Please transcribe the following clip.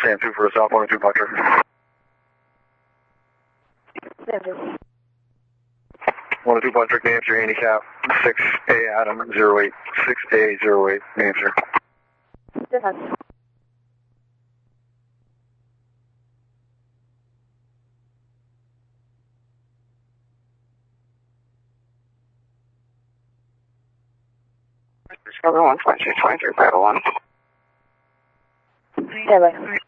Stand 2 for a South 102 Puncher. Stand 2. 102 Puncher, New Hampshire, handicap 6A Adam 08. 6A 08, New Hampshire. Defense. Discover 122 23 501. Stand by.